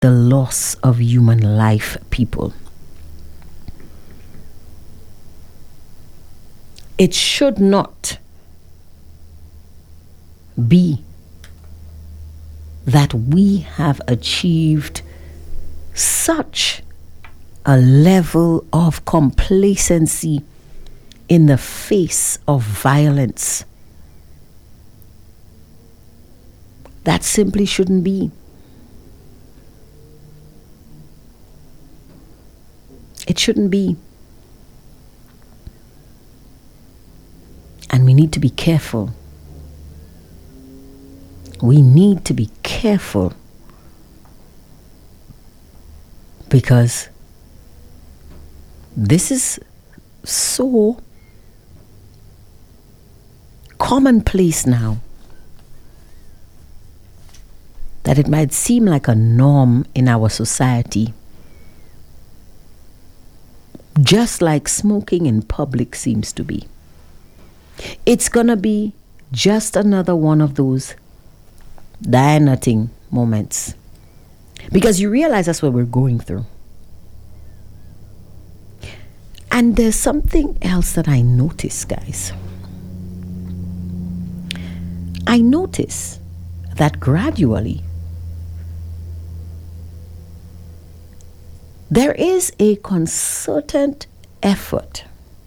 the loss of human life, people. It should not be that we have achieved such a level of complacency in the face of violence. That simply shouldn't be. It shouldn't be. And we need to be careful. We need to be careful because this is so commonplace now that it might seem like a norm in our society. Just like smoking in public seems to be. It's gonna be just another one of those die nothing moments. Because you realize that's what we're going through. And there's something else that I notice, guys. I notice that gradually there is a concerted effort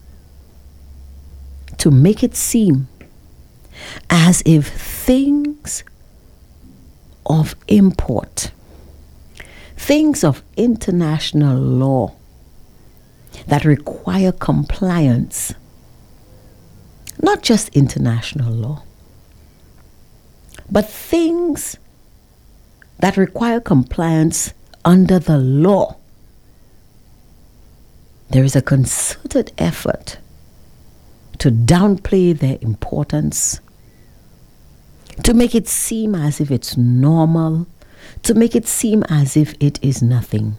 to make it seem as if things of import, things of international law that require compliance, not just international law, but things that require compliance under the law. There is a concerted effort to downplay their importance, to make it seem as if it's normal, to make it seem as if it is nothing.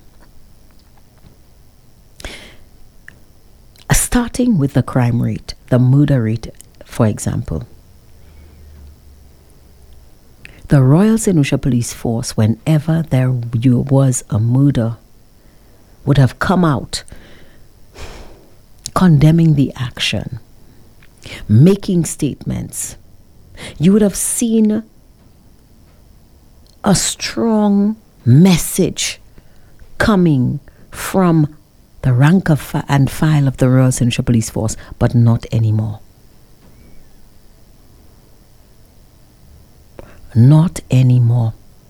Starting with the crime rate, the murder rate, for example. The Royal St. Lucia Police Force, whenever there was a murder, would have come out condemning the action, making statements. You would have seen a strong message coming from the rank and file of the Royal St. Lucia Police Force, but not anymore. Not anymore.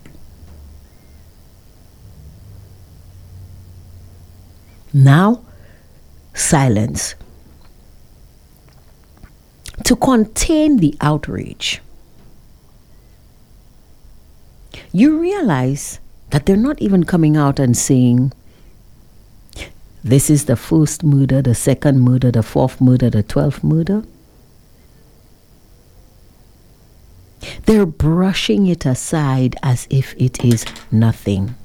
Now, silence. To contain the outrage, you realize that they're not even coming out and saying, this is the first murder, the second murder, the fourth murder, the 12th murder. They're brushing it aside as if it is nothing.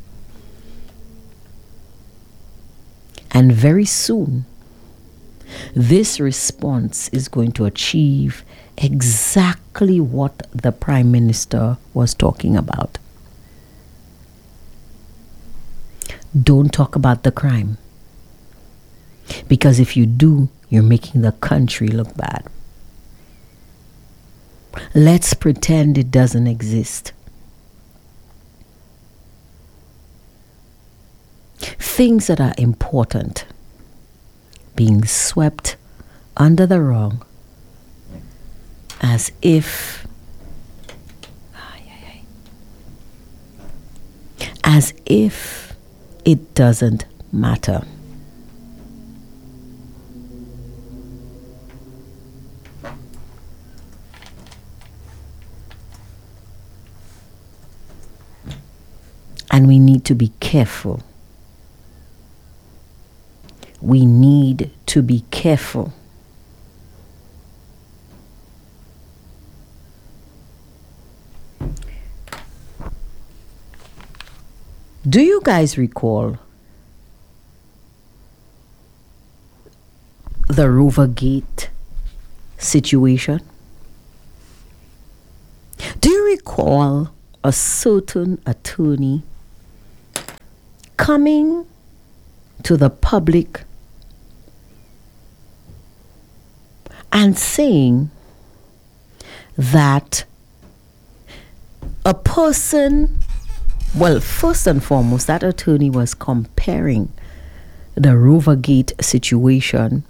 And very soon, this response is going to achieve exactly what the Prime Minister was talking about. Don't talk about the crime. Because if you do, you're making the country look bad. Let's pretend it doesn't exist. Things that are important being swept under the rug as if it doesn't matter. And we need to be careful. We need to be careful. Do you guys recall the Rovergate situation? Do you recall a certain attorney coming to the public and saying that a person, well, first and foremost, that attorney was comparing the Rovergate situation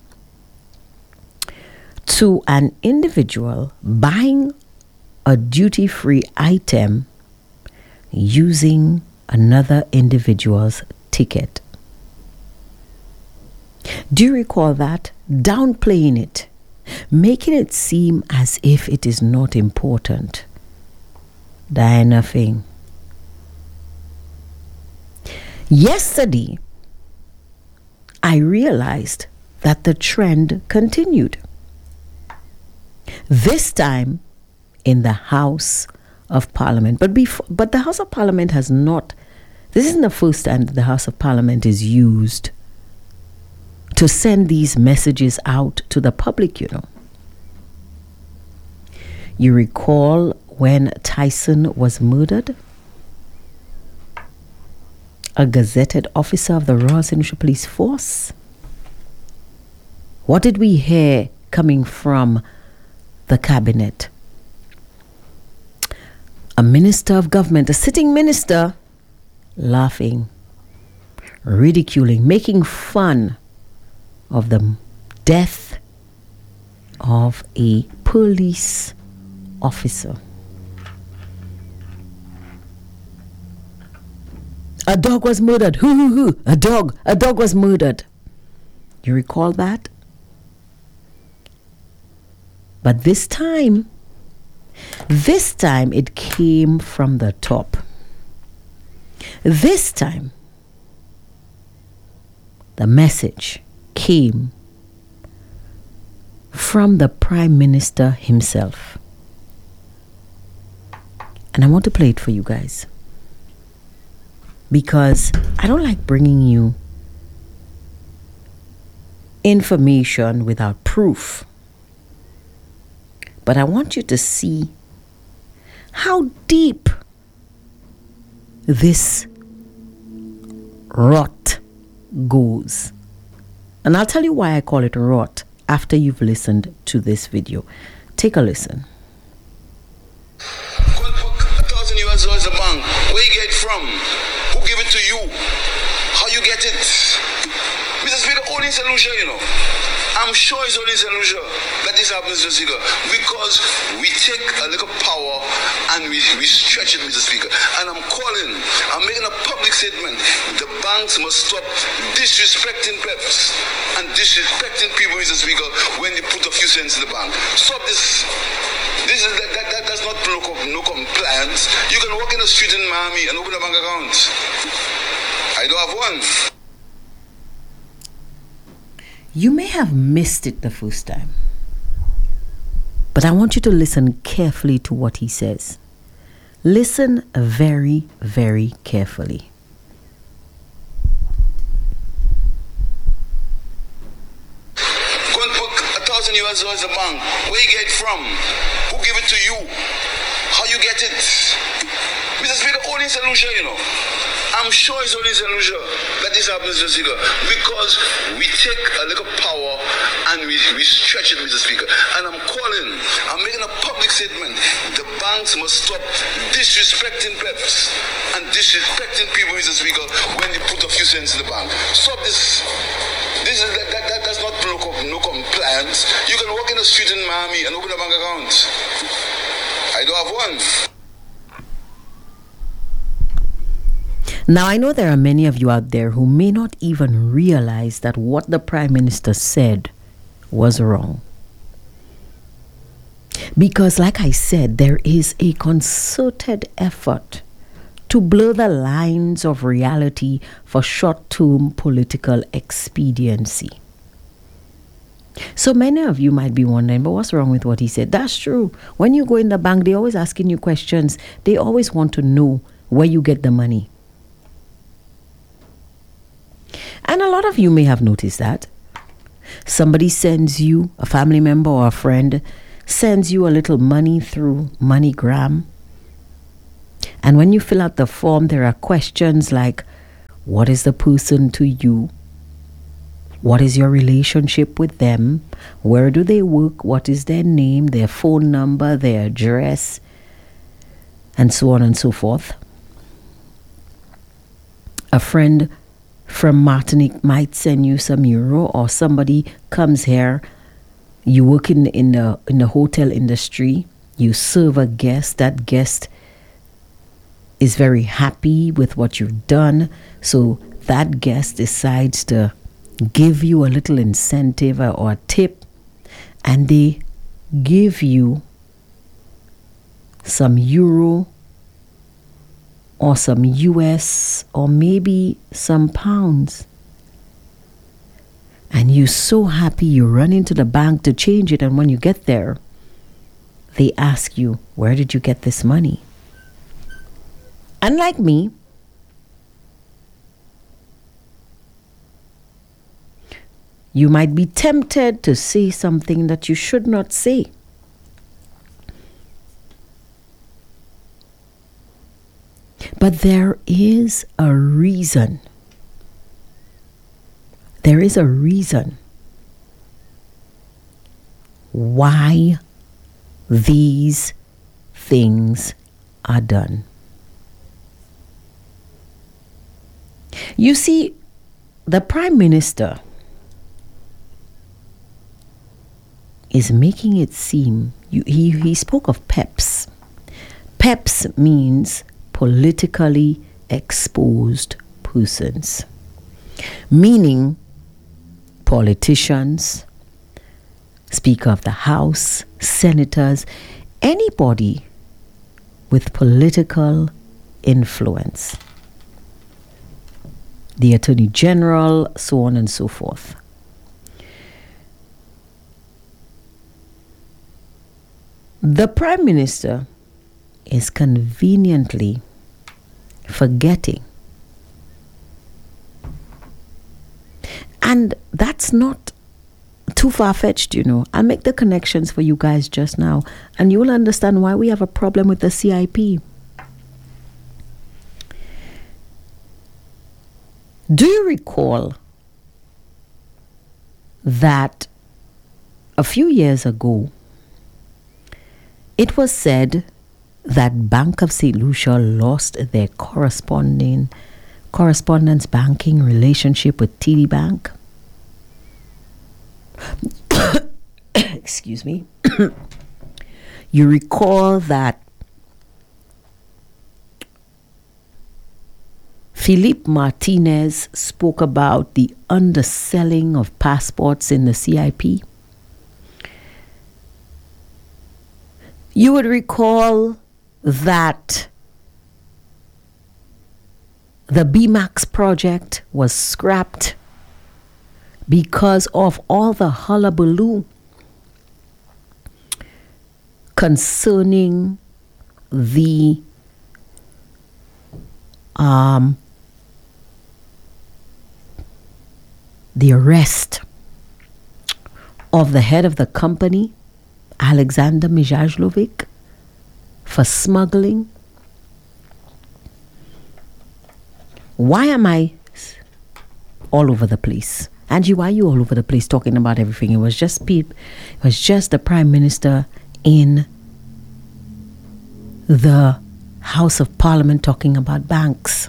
to an individual buying a duty-free item using another individual's ticket. Do you recall that? Downplaying it, making it seem as if it is not important. Diana Fing. Yesterday, I realized that the trend continued. This time in the House of Parliament. But the House of Parliament has not, this isn't the first time that the House of Parliament is used to send these messages out to the public, you know. You recall when Tyson was murdered? A gazetted officer of the Royal St. Lucia Police Force. What did we hear coming from the cabinet? A minister of government, a sitting minister, laughing, ridiculing, making fun of the death of a police officer. A dog was murdered. Hoo, hoo, hoo. A dog was murdered. You recall that? But this time it came from the top. This time, the message came from the Prime Minister himself. And I want to play it for you guys, because I don't like bringing you information without proof. But I want you to see how deep this rot goes. And I'll tell you why I call it rot after you've listened to this video. Take a listen. $1,000 a bank. Where you get it from? Who give it to you? How you get it? Mr. Speaker, only in St. Lucia, you know. I'm sure it's only in St. Lucia that this happens, Mr. Speaker, because we take a little power and we stretch it, Mr. Speaker. And I'm making a public statement. The banks must stop disrespecting PEPs and disrespecting people, Mr. Speaker, when they put a few cents in the bank. Stop this. That's not no compliance. You can walk in the street in Miami and open a bank account. I don't have one. You may have missed it the first time, but I want you to listen carefully to what he says. Listen very, very carefully. Go and put $1,000 a bank. Where you get it from? Who give it to you? How you get it? Mr. Speaker, only in St. Lucia, you know. I'm sure it's only in St. Lucia that this happens, Mr. Speaker, because we take a little power and we stretch it, Mr. Speaker. And I'm making a public statement. The banks must stop disrespecting PEPs and disrespecting people, Mr. Speaker, when they put a few cents in the bank. Stop this. That's not no compliance. You can walk in the street in Miami and open a bank account. I don't have one. Now, I know there are many of you out there who may not even realize that what the Prime Minister said was wrong. Because, like I said, there is a concerted effort to blur the lines of reality for short-term political expediency. So many of you might be wondering, but what's wrong with what he said? That's true. When you go in the bank, they're always asking you questions. They always want to know where you get the money. And a lot of you may have noticed that. Somebody sends you, a family member or a friend, sends you a little money through MoneyGram. And when you fill out the form, there are questions like, What is the person to you? What is your relationship with them? Where do they work? What is their name, their phone number, their address, and so on and so forth? A friend from Martinique might send you some euro, or somebody comes here. You work in the hotel industry. You serve a guest. That guest is very happy with what you've done. So that guest decides to give you a little incentive or a tip, and they give you some euro or some US or maybe some pounds. And you're so happy, you run into the bank to change it, and when you get there, they ask you, where did you get this money? Unlike me, you might be tempted to say something that you should not say. But there is a reason. There is a reason why these things are done. You see, the Prime Minister is making it seem, he spoke of PEPs. PEPs means politically exposed persons, meaning politicians, Speaker of the House, senators, anybody with political influence, the Attorney General, so on and so forth. The Prime Minister is conveniently forgetting. And that's not too far-fetched, you know. I'll make the connections for you guys just now, and you'll understand why we have a problem with the CIP. Do you recall that a few years ago, it was said that Bank of St. Lucia lost their correspondence banking relationship with TD Bank? Excuse me. You recall that Philippe Martinez spoke about the underselling of passports in the CIP? You would recall that the BMAX project was scrapped because of all the hullabaloo concerning the arrest of the head of the company, Alexander Mijajlovic, for smuggling. Why am I all over the place? Angie, why are you all over the place talking about everything? It was just the Prime Minister in the House of Parliament talking about banks.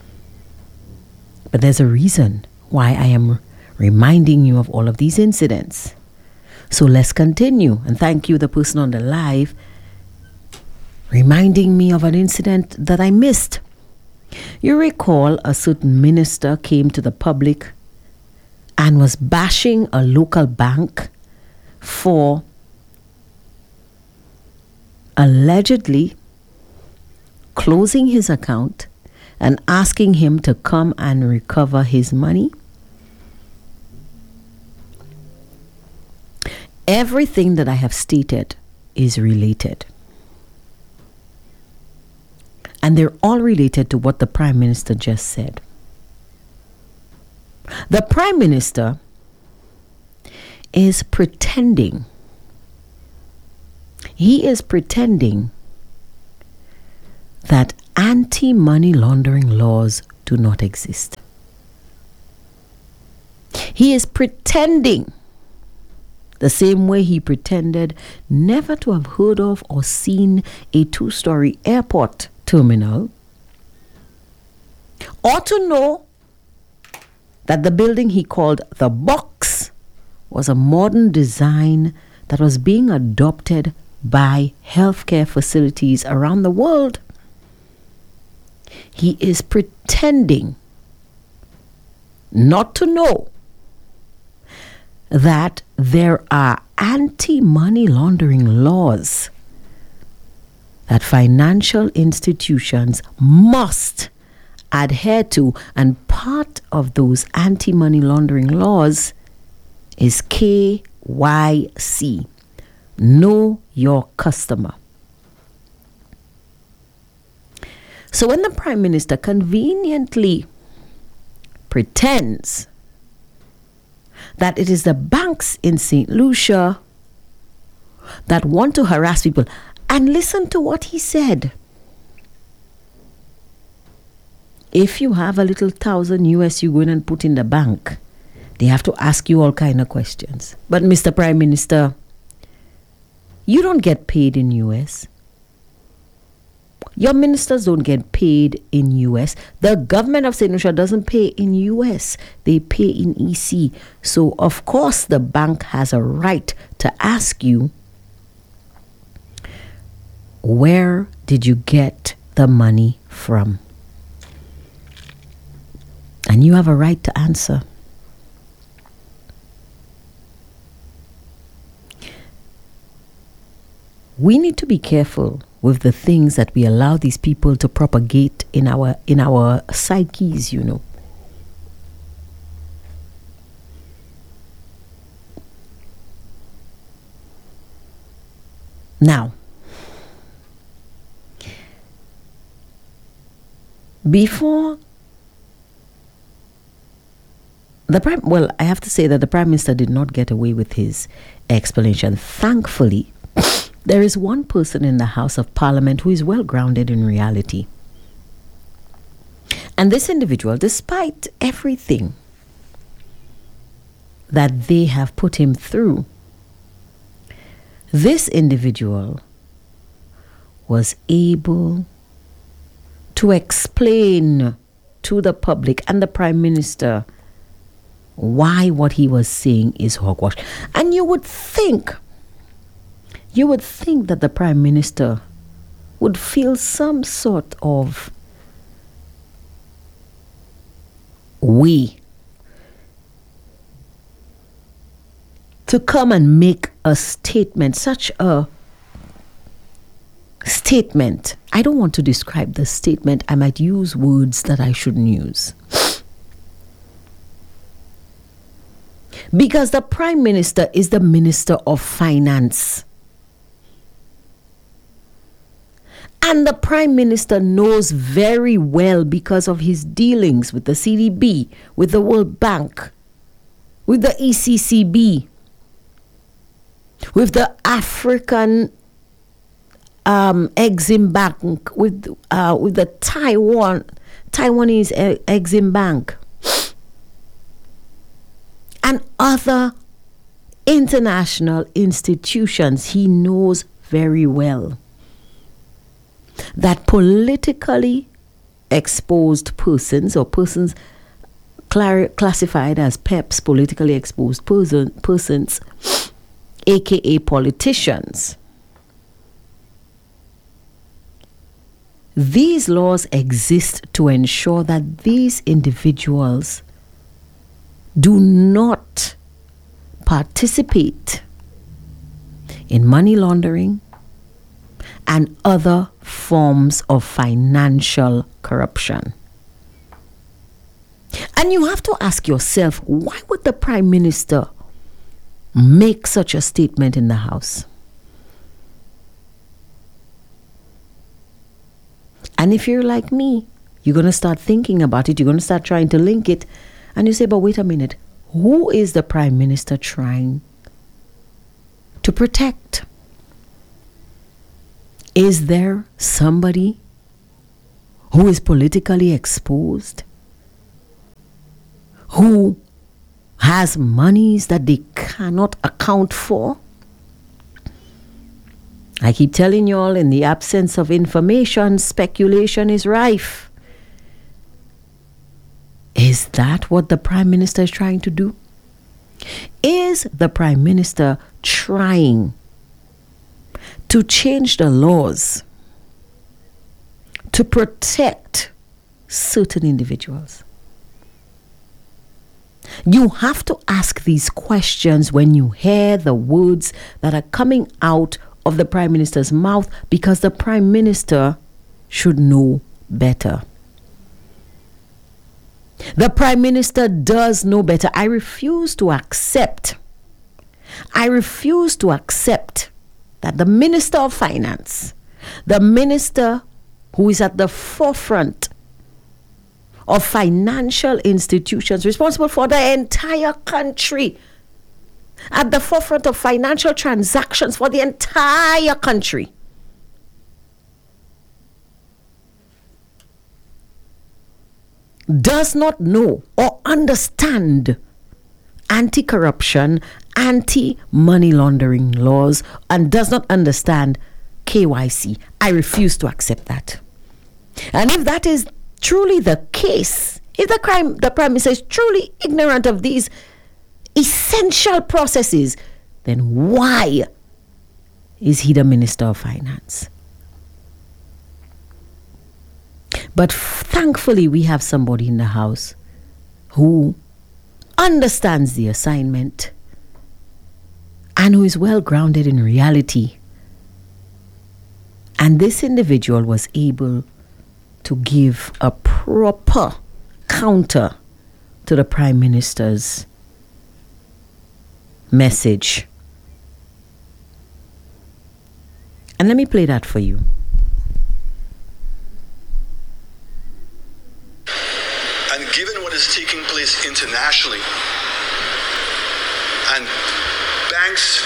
But there's a reason why I am reminding you of all of these incidents. So let's continue. And thank you, the person on the live, reminding me of an incident that I missed. You recall a certain minister came to the public and was bashing a local bank for allegedly closing his account and asking him to come and recover his money. Everything that I have stated is related. And they're all related to what the Prime Minister just said. The Prime Minister is pretending. He is pretending that anti-money laundering laws do not exist. He is pretending the same way he pretended never to have heard of or seen a 2-story airport terminal, or to know that the building he called the Box was a modern design that was being adopted by healthcare facilities around the world. He is pretending not to know that there are anti-money laundering laws that financial institutions must adhere to, and part of those anti-money laundering laws is KYC, Know Your Customer. So when the Prime Minister conveniently pretends that it is the banks in St. Lucia that want to harass people, and listen to what he said. If you have a little $1,000 you go in and put in the bank, they have to ask you all kind of questions. But Mr. Prime Minister, you don't get paid in US. Your ministers don't get paid in US. The government of St. Lucia doesn't pay in US. They pay in EC. So, of course, the bank has a right to ask you, where did you get the money from? And you have a right to answer. We need to be careful with the things that we allow these people to propagate in our psyches, you know. Now, before I have to say that the Prime Minister did not get away with his explanation. Thankfully, there is one person in the House of Parliament who is well grounded in reality. And this individual, despite everything that they have put him through, this individual was able to explain to the public and the Prime Minister why what he was saying is hogwash. And you would think that the Prime Minister would feel some sort of way to come and make a statement, such a statement. I don't want to describe the statement. I might use words that I shouldn't use. Because the Prime Minister is the Minister of Finance. And the Prime Minister knows very well, because of his dealings with the CDB, with the World Bank, with the ECCB, with the African Exim Bank, with the Taiwanese Exim Bank, and other international institutions. He knows very well that politically exposed persons, or persons classified as PEPs, politically exposed persons, aka politicians, these laws exist to ensure that these individuals do not participate in money laundering and other forms of financial corruption. And you have to ask yourself, why would the Prime Minister make such a statement in the House? And if you're like me, you're going to start thinking about it. You're going to start trying to link it. And you say, but wait a minute. Who is the Prime Minister trying to protect? Is there somebody who is politically exposed, who has monies that they cannot account for. I keep telling you all, in the absence of information, speculation is rife. Is that what the Prime Minister is trying to do? Is the Prime Minister trying to change the laws to protect certain individuals? You have to ask these questions when you hear the words that are coming out of the Prime Minister's mouth, because the Prime Minister should know better. The Prime Minister does know better. I refuse to accept that the Minister of Finance, the minister who is at the forefront of financial institutions, responsible for the entire country, at the forefront of financial transactions for the entire country, does not know or understand anti-corruption, anti-money laundering laws, and does not understand KYC. I refuse to accept that. And if that is truly the case, if the Prime Minister is truly ignorant of these essential processes, then why is he the Minister of Finance? But thankfully, we have somebody in the house who understands the assignment and who is well grounded in reality. And this individual was able to give a proper counter to the Prime Minister's message. And let me play that for you. And given what is taking place internationally, and banks'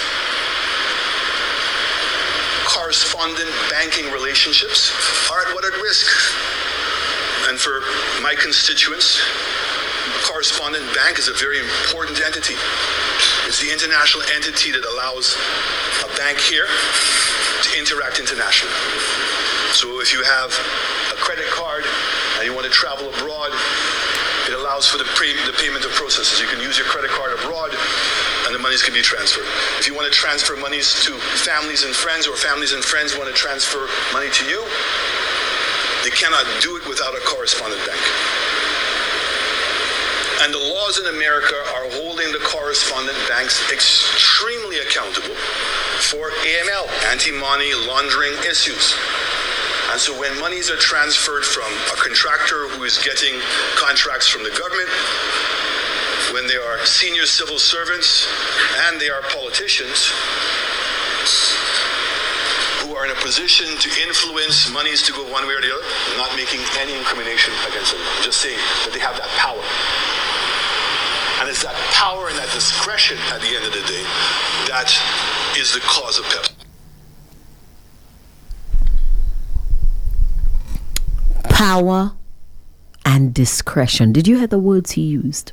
correspondent banking relationships are at what at risk. And for my constituents, a correspondent bank is a very important entity. It's the international entity that allows a bank here to interact internationally. So if you have a credit card and you want to travel abroad, it allows for the payment of processes. You can use your credit card abroad and the monies can be transferred. If you want to transfer monies to families and friends, or families and friends want to transfer money to you, they cannot do it without a correspondent bank. And the laws in America are holding the correspondent banks extremely accountable for AML, anti-money laundering issues. And so when monies are transferred from a contractor who is getting contracts from the government, when they are senior civil servants and they are politicians who are in a position to influence monies to go one way or the other, I'm not making any incrimination against them. I'm just saying that they have that power. And it's that power and that discretion at the end of the day that is the cause of PEP. Power and discretion. Did you hear the words he used?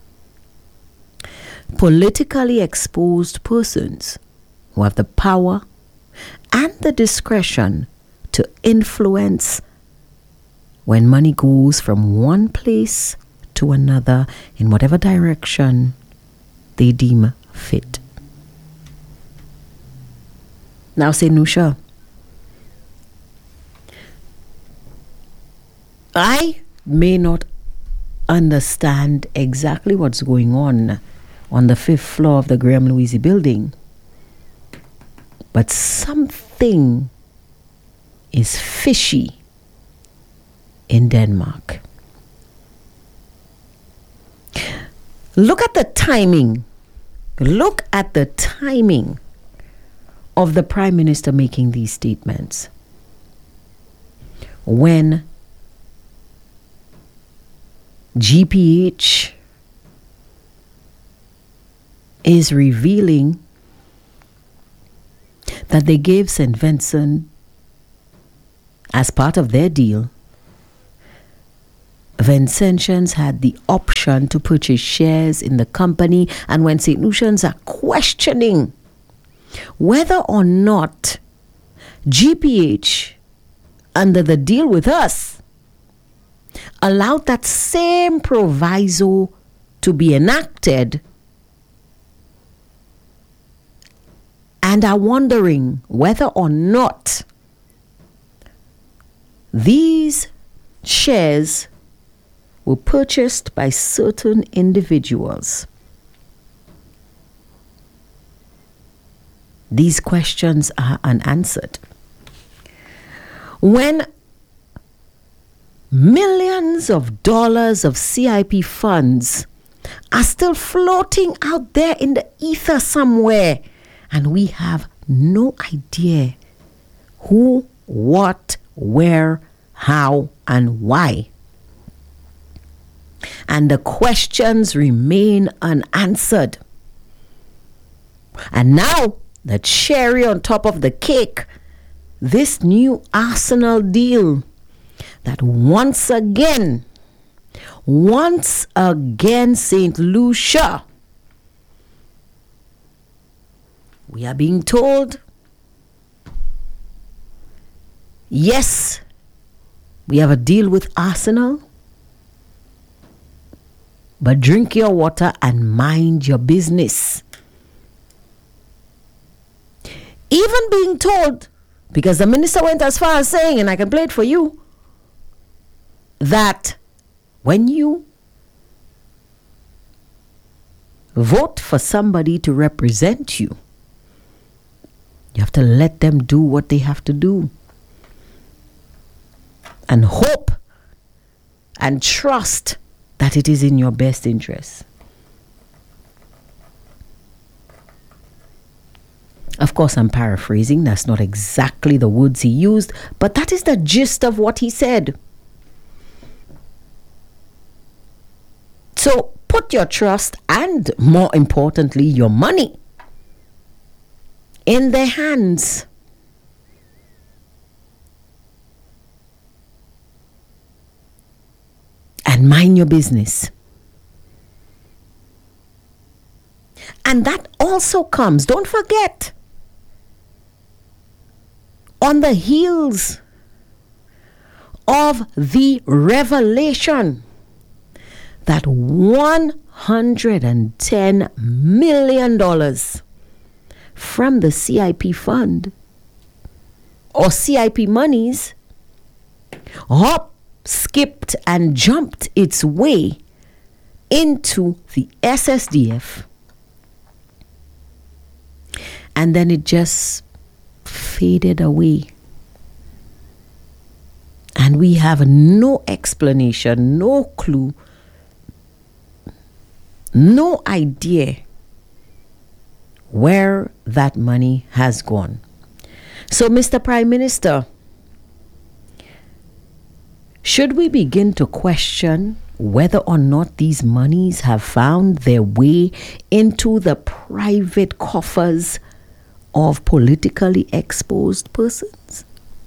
Politically exposed persons who have the power and the discretion to influence when money goes from one place to another in whatever direction they deem fit. Now say, Nusha, I may not understand exactly what's going on the 5th floor of the Graham Louise building, but something is fishy in Denmark. Look at the timing. Look at the timing of the Prime Minister making these statements. When GPH is revealing that they gave St. Vincent, as part of their deal, Vincentians had the option to purchase shares in the company, and when St. Lucians are questioning whether or not GPH, under the deal with us, allowed that same proviso to be enacted, and are wondering whether or not these shares were purchased by certain individuals. These questions are unanswered. When millions of dollars of CIP funds are still floating out there in the ether somewhere, and we have no idea who, what, where, how, and why. And the questions remain unanswered. And now, the cherry on top of the cake, this new Arsenal deal that once again, St. Lucia, we are being told, yes, we have a deal with Arsenal, but drink your water and mind your business. Even being told, because the minister went as far as saying, and I can play it for you, that when you vote for somebody to represent you, you have to let them do what they have to do. And hope and trust that it is in your best interest. Of course, I'm paraphrasing. That's not exactly the words he used, but that is the gist of what he said. So put your trust and, more importantly, your money in their hands. And mind your business. And that also comes, don't forget, on the heels of the revelation that $110 million from the CIP fund or CIP monies skipped and jumped its way into the SSDF, and then it just faded away, and we have no explanation, no clue, no idea where that money has gone. So, Mr. Prime Minister, should we begin to question whether or not these monies have found their way into the private coffers of politically exposed persons?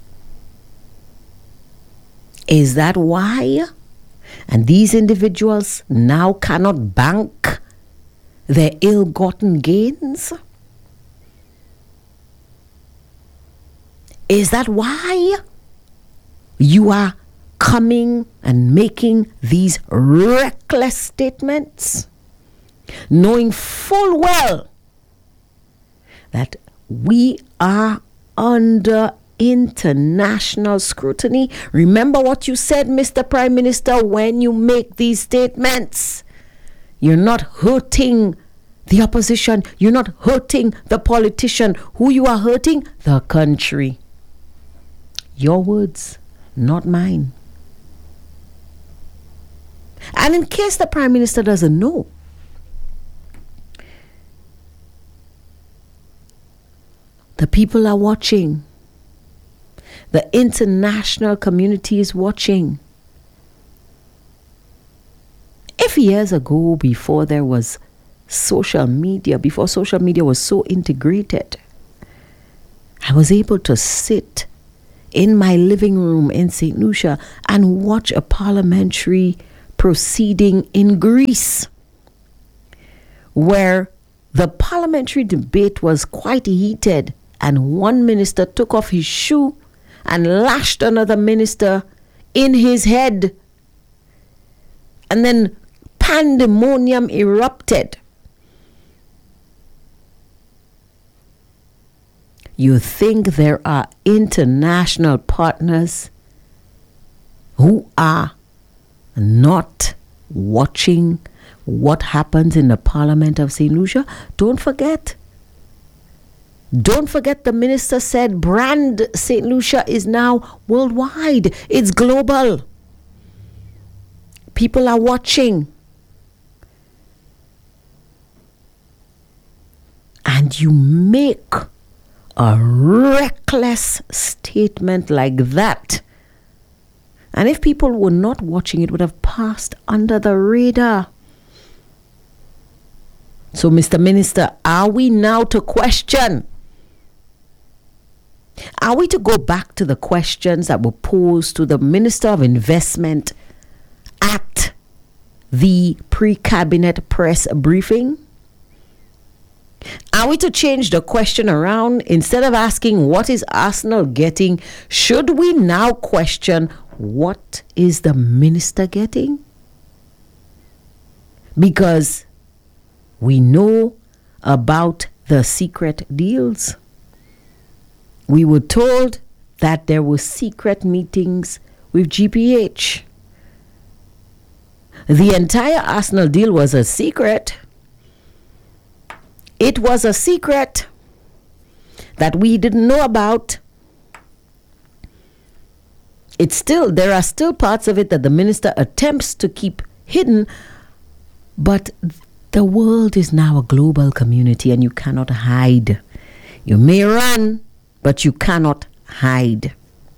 Is that why? And these individuals now cannot bank their ill-gotten gains? Is that why you are coming and making these reckless statements, knowing full well that we are under international scrutiny? Remember what you said, Mr. Prime Minister, when you make these statements. You're not hurting the opposition. You're not hurting the politician. Who you are hurting? The country. Your words, not mine. And in case the Prime Minister doesn't know, the people are watching. The international community is watching. If years ago, before there was social media, before social media was so integrated, I was able to sit in my living room in St. Lucia and watch a parliamentary proceeding in Greece where the parliamentary debate was quite heated and one minister took off his shoe and lashed another minister in his head. And then pandemonium erupted. You think there are international partners who are not watching what happens in the Parliament of St. Lucia? Don't forget the minister said brand St. Lucia is now worldwide. It's global. People are watching. And you make a reckless statement like that. And if people were not watching, it would have passed under the radar. So, Mr. Minister, are we now to question? Are we to go back to the questions that were posed to the Minister of Investment at the pre-cabinet press briefing? Are we to change the question around? Instead of asking what is Arsenal getting, should we now question what is the minister getting? Because we know about the secret deals. We were told that there were secret meetings with GPH. The entire Arsenal deal was a secret. It was a secret that we didn't know about. There are still parts of it that the minister attempts to keep hidden, but the world is now a global community and you cannot hide. You may run, but you cannot hide.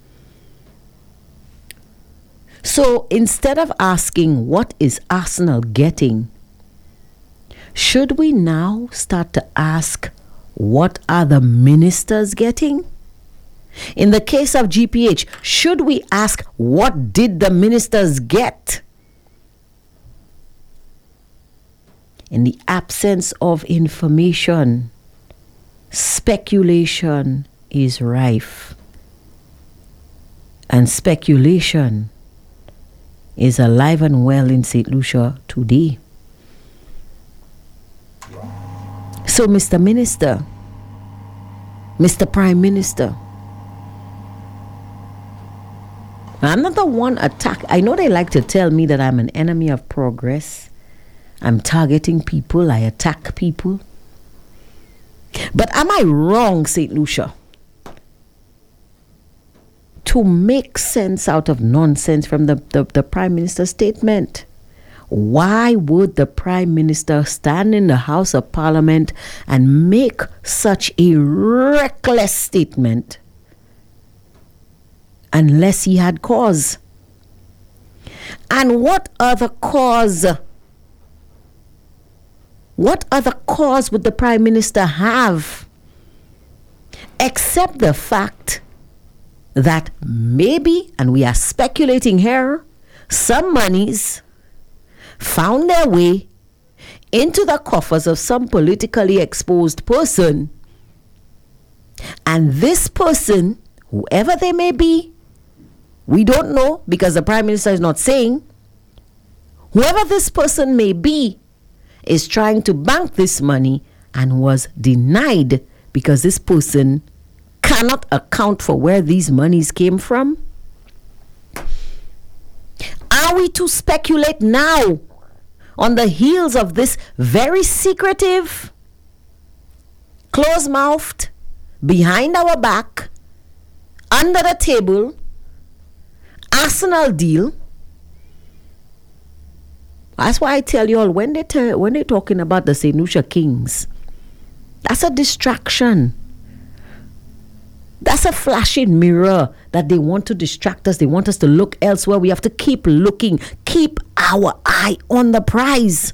So instead of asking what is Arsenal getting, should we now start to ask what are the ministers getting? In the case of GPH, should we ask what did the ministers get? In the absence of information, speculation is rife. And speculation is alive and well in St. Lucia today. So, Mr. Minister, Mr. Prime Minister, I'm not the one I know they like to tell me that I'm an enemy of progress. I'm targeting people. I attack people. But am I wrong, St. Lucia, to make sense out of nonsense from the Prime Minister's statement? Why would the Prime Minister stand in the House of Parliament and make such a reckless statement unless he had cause? And what other cause? What other cause would the Prime Minister have except the fact that maybe, and we are speculating here, some monies found their way into the coffers of some politically exposed person, and this person, whoever they may be, we don't know because the Prime Minister is not saying, whoever this person may be is trying to bank this money and was denied because this person cannot account for where these monies came from. Are we to speculate now on the heels of this very secretive, close-mouthed, behind our back, under the table, Arsenal deal? That's why I tell you all, when they're talking about the St. Lucia Kings, that's a distraction. That's a flashing mirror that they want to distract us. They want us to look elsewhere. We have to keep looking, keep our eye on the prize.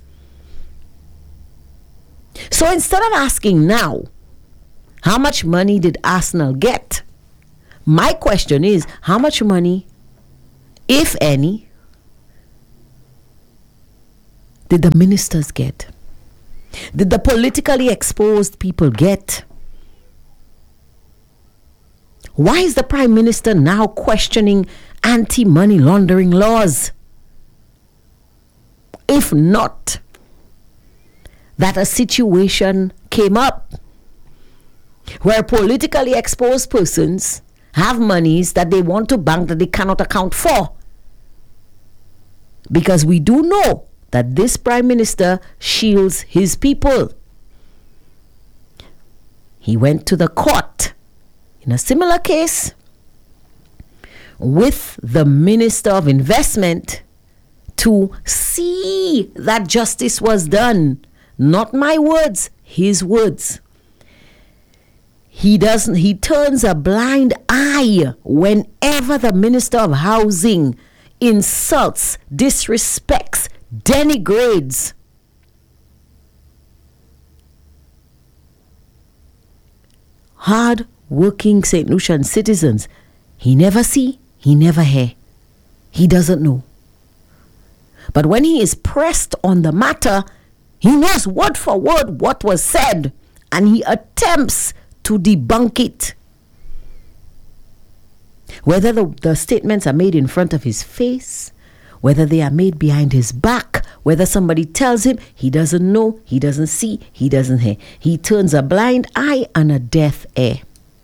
So instead of asking now, how much money did Arsenal get My question is, how much money, if any, did the ministers get? Did the politically exposed people get? Why is the Prime Minister now questioning anti-money laundering laws? If not that a situation came up where politically exposed persons have monies that they want to bank that they cannot account for. Because we do know that this Prime Minister shields his people. He went to the court in a similar case with the Minister of Investment to see that justice was done. Not my words, his words. He turns a blind eye whenever the Minister of Housing insults, disrespects, denigrates hard-working St. Lucian citizens. He never see, he never hear. He doesn't know. But when he is pressed on the matter, he knows word for word what was said, and he attempts to debunk it. Whether the statements are made in front of his face, whether they are made behind his back, whether somebody tells him, he doesn't know, he doesn't see, he doesn't hear. He turns a blind eye and a deaf ear.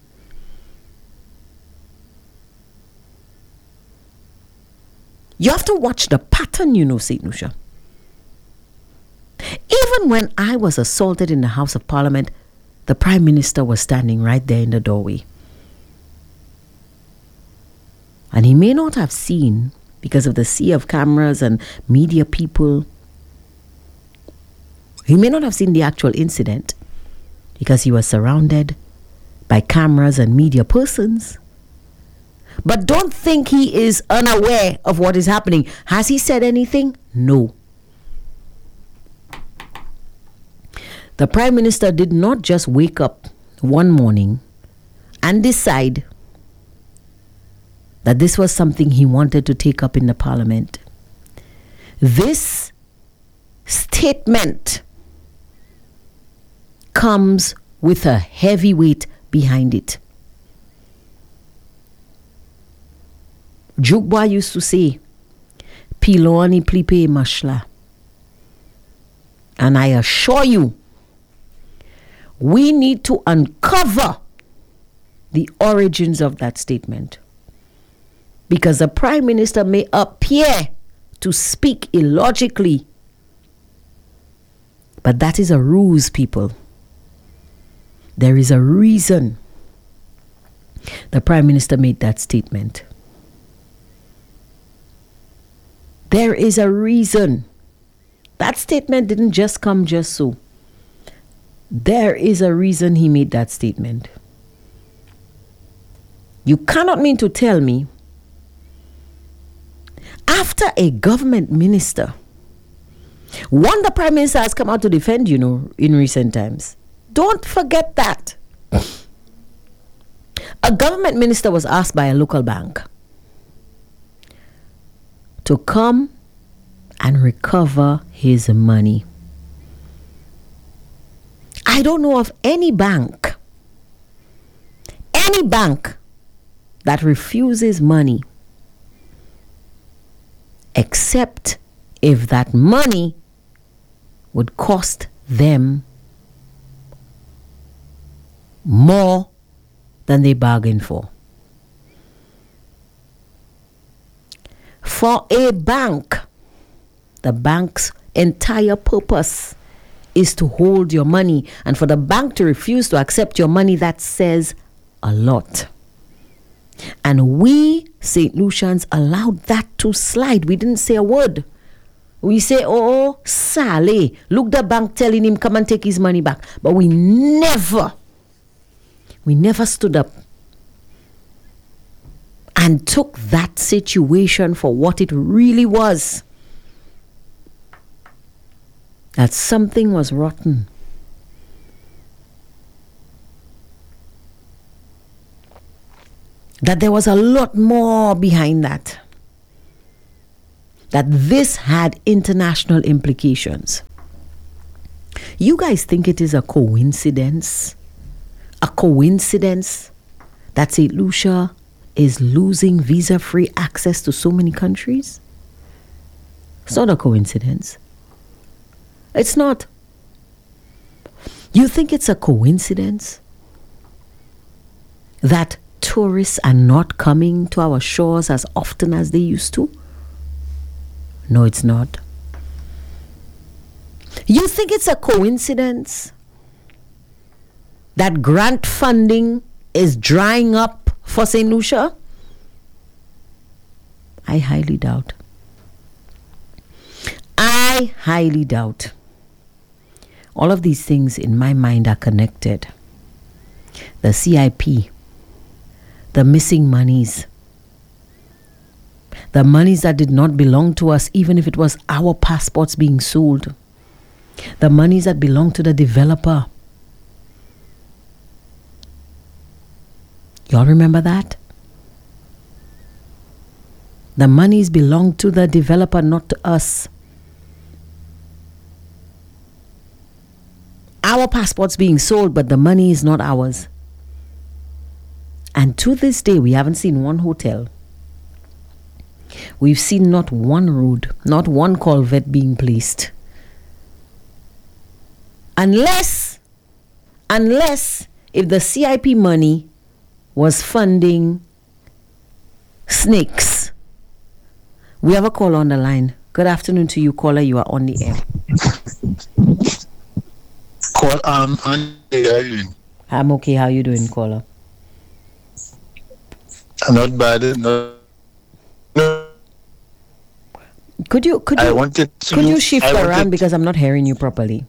You have to watch the pattern, St. Lucia. Even when I was assaulted in the House of Parliament, the Prime Minister was standing right there in the doorway. And he may not have seen, because of the sea of cameras and media people, he may not have seen the actual incident because he was surrounded by cameras and media persons. But don't think he is unaware of what is happening. Has he said anything? No. The Prime Minister did not just wake up one morning and decide that this was something he wanted to take up in the Parliament. This statement comes with a heavy weight behind it. Jukba used to say, Piloni plipe mashla. And I assure you, we need to uncover the origins of that statement. Because the Prime Minister may appear to speak illogically, but that is a ruse, people. There is a reason the Prime Minister made that statement. There is a reason. That statement didn't just come just so. There is a reason he made that statement. You cannot mean to tell me, after a government minister, one the Prime Minister has come out to defend, in recent times. Don't forget that. A government minister was asked by a local bank to come and recover his money. I don't know of any bank that refuses money, except if that money would cost them more than they bargained for. For a bank, the bank's entire purpose is to hold your money. And for the bank to refuse to accept your money, that says a lot. And we, St. Lucians, allowed that to slide. We didn't say a word. We say, oh, Sally, look, the bank telling him come and take his money back. But we never stood up and took that situation for what it really was. That something was rotten. that there was a lot more behind that. That this had international implications. You guys think it is a coincidence? A coincidence that St. Lucia is losing visa-free access to so many countries? It's not a coincidence. It's not. You think it's a coincidence that tourists are not coming to our shores as often as they used to? No, it's not. You think it's a coincidence that grant funding is drying up for St. Lucia? I highly doubt. I highly doubt. All of these things in my mind are connected. The CIP, the missing monies, the monies that did not belong to us, even if it was our passports being sold, the monies that belong to the developer. Y'all remember that? The monies belong to the developer, not to us. Our passports being sold, but the money is not ours. And to this day, we haven't seen one hotel. We've seen not one road, not one culvert being placed. Unless if the CIP money was funding snakes. We have a caller on the line. Good afternoon to you, caller. You are on the air. Call Andy, how are you doing? I'm okay. How you doing, caller? Not bad. No. Could you shift around because I'm not hearing you properly?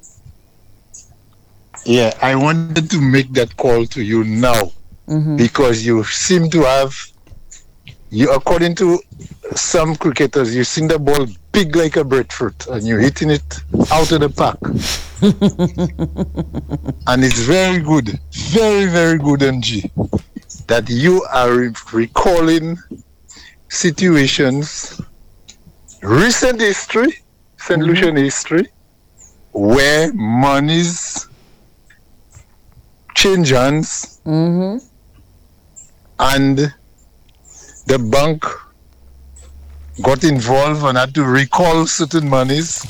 Yeah, I wanted to make that call to you now because you seem to have, according to some cricketers, you seen the ball big like a breadfruit and you're hitting it out of the park. And it's very good, very, very good, NG, that you are recalling situations, recent history, St. Lucian history, where monies change hands and the bank got involved and had to recall certain monies.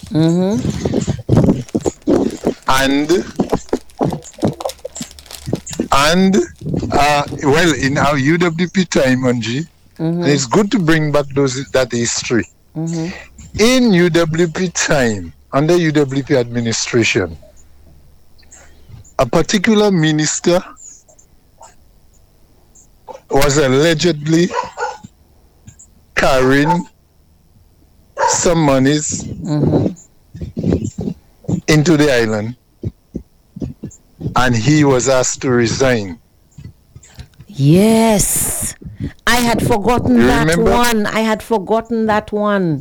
Well, in our UWP time, Angie, it's good to bring back that history. In UWP time, under UWP administration, a particular minister was allegedly carrying some monies into the island, and he was asked to resign. Yes, I had forgotten I had forgotten that one.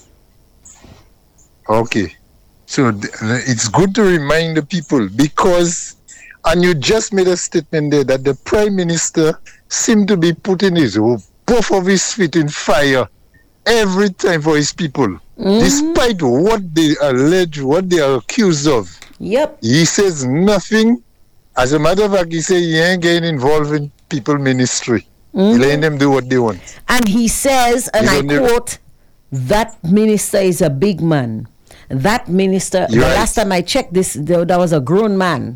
Okay, so it's good to remind the people because, and you just made a statement there that the Prime Minister seemed to be putting both of his feet in fire every time for his people, despite what they allege, what they are accused of. Yep. He says nothing. As a matter of fact, he says he ain't getting involved in people ministry. He letting them do what they want. And he says, and I quote, that minister is a big man. That minister, the last time I checked this, that was a grown man.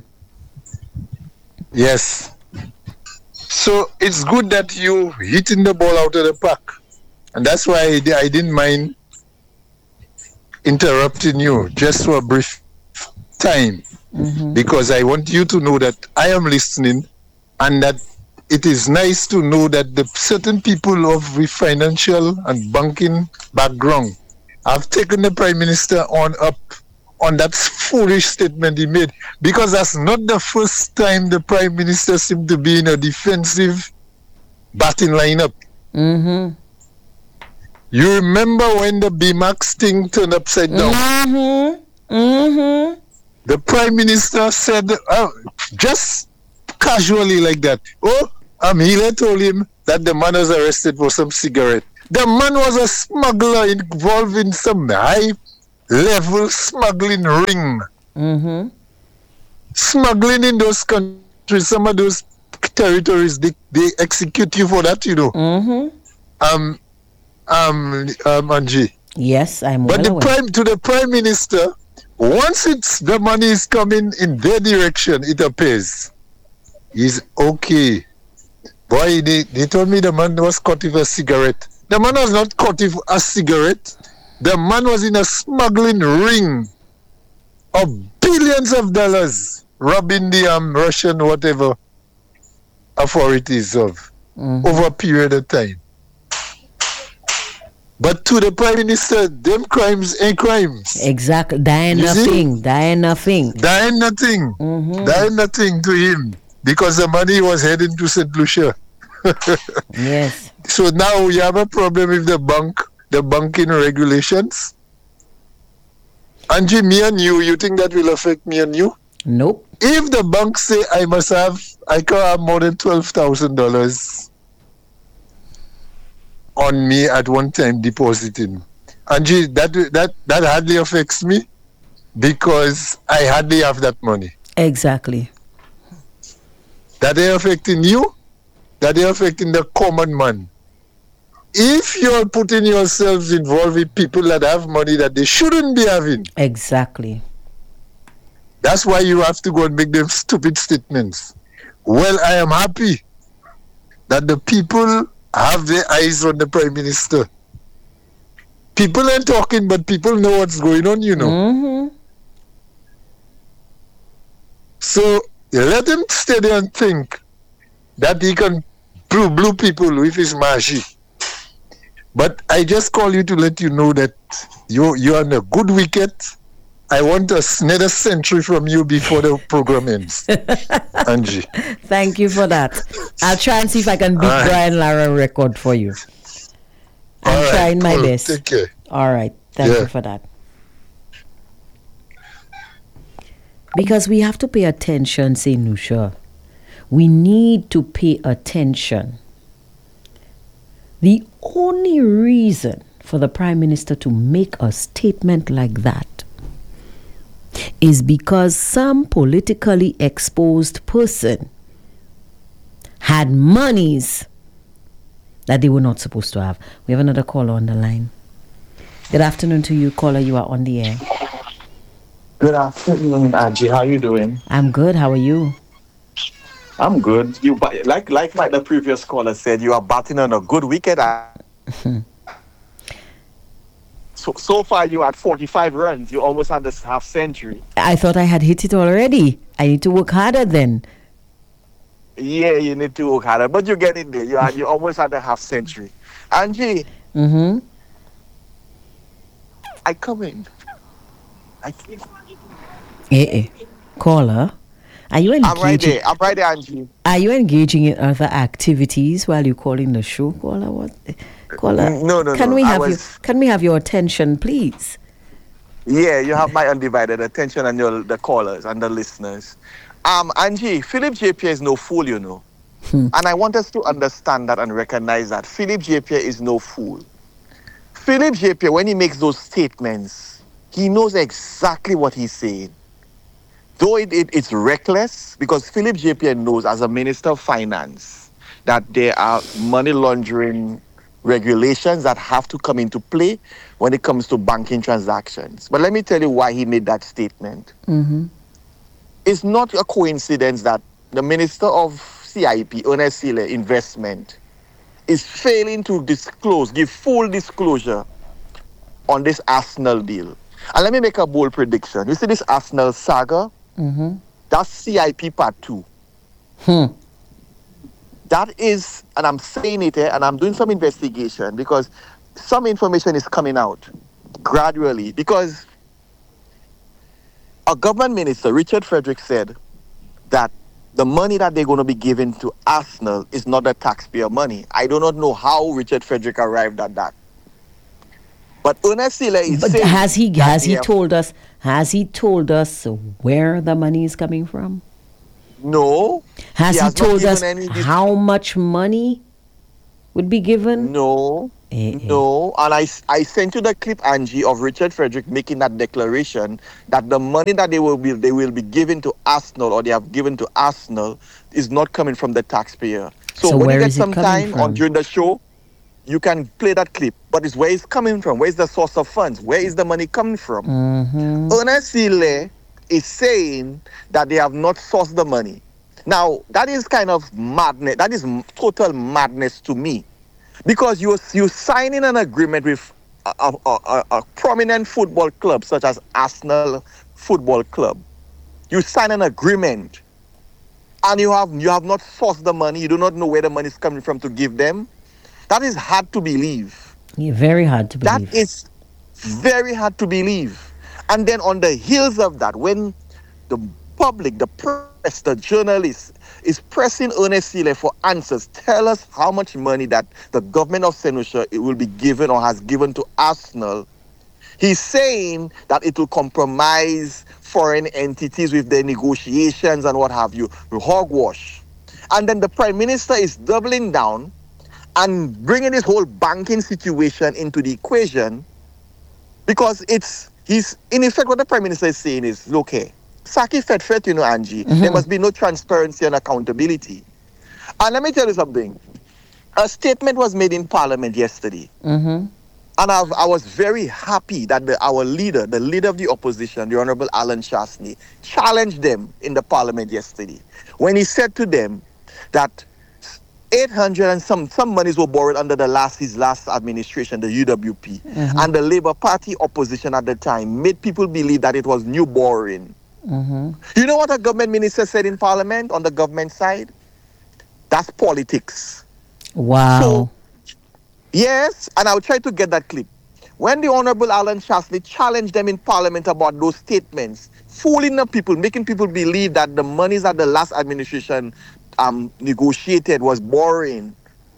Yes. So it's good that you hitting the ball out of the park. And that's why I didn't mind interrupting you just for a brief time. Because I want you to know that I am listening and that it is nice to know that the certain people of the financial and banking background have taken the Prime Minister up on that foolish statement he made, because that's not the first time the Prime Minister seemed to be in a defensive batting lineup. You remember when the BMAX thing turned upside down? The Prime Minister said, just casually like that, Healer told him that the man was arrested for some cigarette. The man was a smuggler involved in some high-level smuggling ring. Mm-hmm. Smuggling in those countries, some of those territories, they execute you for that, you know. Mm-hmm. Angie. Yes, I'm But well aware. to the Prime Minister, once the money is coming in their direction, it appears he's okay. Boy, they told me the man was caught with a cigarette. The man was not caught with a cigarette. The man was in a smuggling ring of billions of dollars, robbing the Russian whatever authorities of over a period of time. But to the Prime Minister, them crimes ain't crimes. Exactly. Dying You see? nothing. Dying nothing. Dying nothing. Dying nothing to him. Because the money was heading to St. Lucia. Yes. So now you have a problem with the banking regulations. Angie, me and you think that will affect me and you? Nope. If the bank say I can have more than $12,000 on me at one time depositing, Angie, that hardly affects me because I hardly have that money. Exactly. That they affecting you, that they affecting the common man. If you're putting yourselves involved with people that have money that they shouldn't be having, Exactly. that's why you have to go and make them stupid statements. Well, I am happy that the people have their eyes on the Prime Minister. People ain't talking, but people know what's going on, you know. Mm-hmm. So let him stay there and think that he can blue people with his magic. But I just call you to let you know that you're on a good wicket. I want another century from you before the program ends. Angie. Thank you for that. I'll try and see if I can beat All right. Brian Lara record for you. I'm All right, trying my cool. best. Take care. All right. Thank Yeah. you for that. Because we have to pay attention, say Nusha. We need to pay attention. The only reason for the Prime Minister to make a statement like that is because some politically exposed person had monies that they were not supposed to have. We have another caller on the line. Good afternoon to you, caller. You are on the air. Good afternoon, Angie. How you doing? I'm good. How are you? I'm good. You like the previous caller said, you are batting on a good wicket. So far, you are at 45 runs. You almost had this half century. I thought I had hit it already. I need to work harder then. Yeah, you need to work harder, but you're getting there. You almost had a half century. Angie, Mm-hmm. I come in. Caller, are you engaging? I'm right there, Angie. Are you engaging in other activities while you're calling the show, caller? What, caller? No. Can we have your attention, please? Yeah, you have my undivided attention and the callers and the listeners. Angie, Philip JP is no fool, you know. And I want us to understand that and recognize that Philip JP is no fool. Philip JP, when he makes those statements, he knows exactly what he's saying. Though it's reckless, because Philip JP knows as a Minister of Finance that there are money laundering regulations that have to come into play when it comes to banking transactions. But let me tell you why he made that statement. Mm-hmm. It's not a coincidence that the Minister of CIP, Ernest Sile Investment, is failing to give full disclosure on this Arsenal deal. And let me make a bold prediction. You see this Arsenal saga? Mm-hmm. That's CIP Part 2. That is, and I'm saying it here, and I'm doing some investigation because some information is coming out gradually. Because a government minister, Richard Frederick, said that the money that they're going to be giving to Arsenal is not the taxpayer money. I do not know how Richard Frederick arrived at that. But Ernest Sile is But saying has he that told us where the money is coming from? No. Has he has not told given us any how much money would be given? No. No. And I sent you the clip, Angie, of Richard Frederick making that declaration that the money that they will be giving to Arsenal, or they have given to Arsenal, is not coming from the taxpayer. So when where you get is it some coming time from? during the show, you can play that clip. But it's where it's coming from. Where's the source of funds? Where is the money coming from? Ernest Sile is saying that they have not sourced the money. Now, that is kind of madness. That is total madness to me. Because you signing an agreement with a prominent football club such as Arsenal Football Club. You sign an agreement and you have not sourced the money. You do not know where the money is coming from to give them. That is hard to believe. Yeah, very hard to believe. That is very hard to believe. And then on the heels of that, when the public, the press, the journalists is pressing Ernest Sile for answers, tell us how much money that the government of St. Lucia will be given or has given to Arsenal. He's saying that it will compromise foreign entities with their negotiations and what have you, hogwash. And then the Prime Minister is doubling down and bringing this whole banking situation into the equation, because he's in effect, what the Prime Minister is saying is, look here, Saki Fet, Angie, there must be no transparency and accountability. And let me tell you something. A statement was made in Parliament yesterday. And I was very happy that our leader, the leader of the opposition, the Honorable Alan Chastanet, challenged them in the Parliament yesterday when he said to them that 800 and some monies were borrowed under his last administration, the UWP, and the Labour Party opposition at the time made people believe that it was new borrowing. You know what a government minister said in Parliament on the government side? That's politics. Wow. So, yes, and I'll try to get that clip. When the Honorable Alan Chastanet challenged them in Parliament about those statements, fooling the people, making people believe that the monies that the last administration negotiated was borrowing,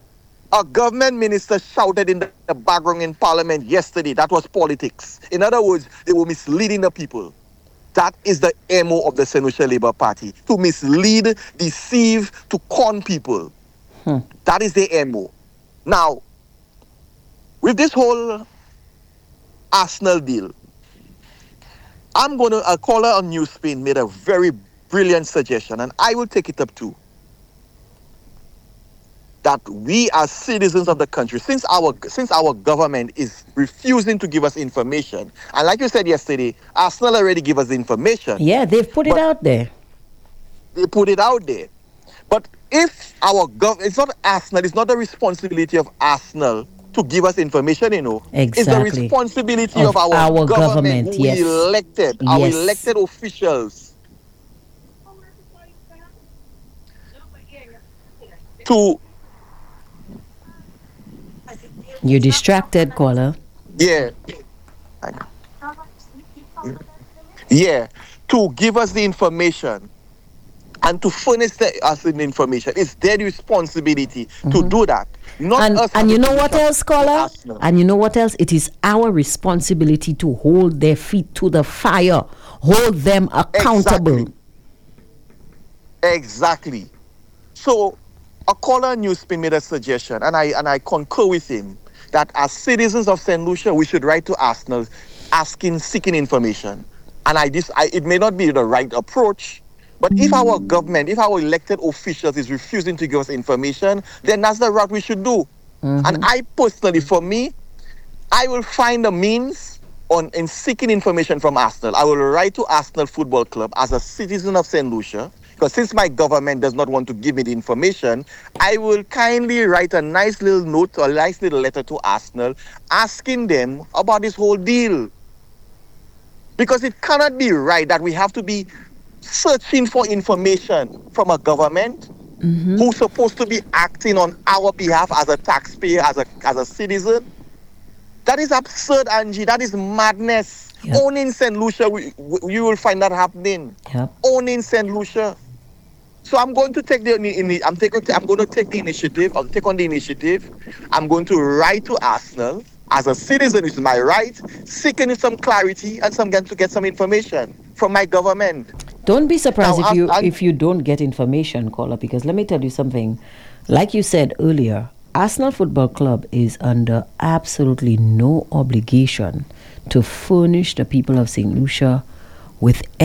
a government minister shouted in the background in Parliament yesterday that was politics. In other words, they were misleading the people. That is the MO of the St. Lucia Labour Party, to mislead, deceive, to con people. That is the MO. Now, with this whole Arsenal deal, a caller on News Spain made a very brilliant suggestion, and I will take it up too. That we as citizens of the country, since our government is refusing to give us information, and like you said yesterday, Arsenal already gave us the information. Yeah, they've put it out there. They put it out there. But if it's not Arsenal, it's not the responsibility of Arsenal to give us information, Exactly. It's the responsibility of our government who yes. we elected, our elected officials, to... You're distracted, caller. Yeah. Yeah. To give us the information and to furnish us the information. It's their responsibility to do that. Not us. And you know what else, caller? And you know what else? It is our responsibility to hold their feet to the fire. Hold them accountable. Exactly. So a caller on Newspin made a suggestion, and I concur with him, that as citizens of St. Lucia, we should write to Arsenal seeking information. And it may not be the right approach, but if our government, if our elected officials is refusing to give us information, then that's the route we should do. And I personally, for me, I will find a means in seeking information from Arsenal. I will write to Arsenal Football Club as a citizen of St. Lucia, because since my government does not want to give me the information, I will kindly write a nice little note or a nice little letter to Arsenal asking them about this whole deal. Because it cannot be right that we have to be searching for information from a government who's supposed to be acting on our behalf as a taxpayer, as a citizen. That is absurd, Angie. That is madness. Yep. Only in St. Lucia, you will find that happening. Yep. Only in St. Lucia. So I'm going to take the initiative. I'll take on the initiative. I'm going to write to Arsenal as a citizen. It's my right, seeking some clarity and to get some information from my government. Don't be surprised Now, if you don't get information, caller, because let me tell you something. Like you said earlier, Arsenal Football Club is under absolutely no obligation to furnish the people of St. Lucia with